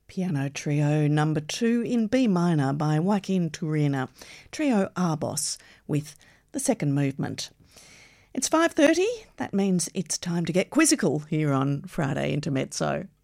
Piano Trio number 2 in B minor by Joaquin Turina, Trio Arbos, with the second movement. It's 5:30, that means it's time to get quizzical here on Friday Intermezzo.